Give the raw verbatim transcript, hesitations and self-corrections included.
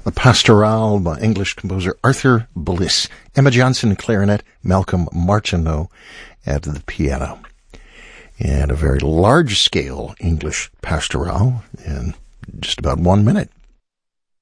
The Pastorale by English composer Arthur Bliss. Emma Johnson, clarinet. Malcolm Martineau at the piano. And a very large-scale English pastorale in just about one minute.